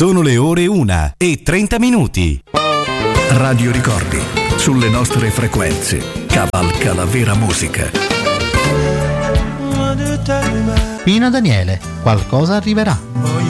Sono le ore 1:30. Radio Ricordi, sulle nostre frequenze, cavalca la vera musica. Pino Daniele, qualcosa arriverà.